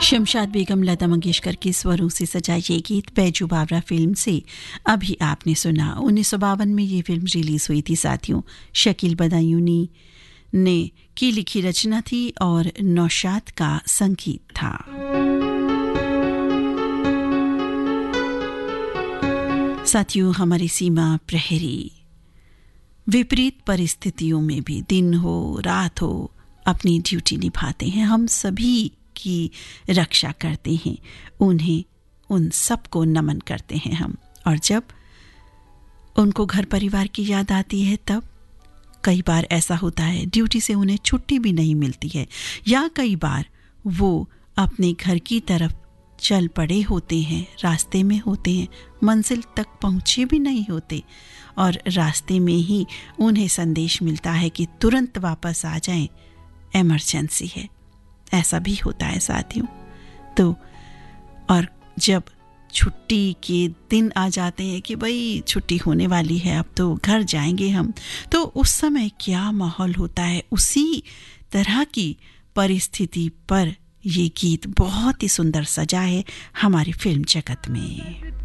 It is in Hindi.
शमशाद बेगम लता मंगेशकर के स्वरों से सजा ये गीत बैजू बावरा फिल्म से अभी आपने सुना। 1952 में ये फिल्म रिलीज हुई थी साथियों। शकील बदायूनी ने की लिखी रचना थी और नौशाद का संगीत था। साथियों, हमारी सीमा प्रहरी विपरीत परिस्थितियों में भी दिन हो रात हो अपनी ड्यूटी निभाते हैं। हम सभी की रक्षा करते हैं, उन सबको नमन करते हैं हम। और जब उनको घर परिवार की याद आती है तब कई बार ऐसा होता है ड्यूटी से उन्हें छुट्टी भी नहीं मिलती है, या कई बार वो अपने घर की तरफ चल पड़े होते हैं, रास्ते में होते हैं, मंजिल तक पहुंचे भी नहीं होते और रास्ते में ही उन्हें संदेश मिलता है कि तुरंत वापस आ जाएं, इमरजेंसी है। ऐसा भी होता है साथियों। तो और जब छुट्टी के दिन आ जाते हैं कि भाई छुट्टी होने वाली है, अब तो घर जाएंगे हम, तो उस समय क्या माहौल होता है, उसी तरह की परिस्थिति पर ये गीत बहुत ही सुंदर सजा है हमारी फिल्म जगत में।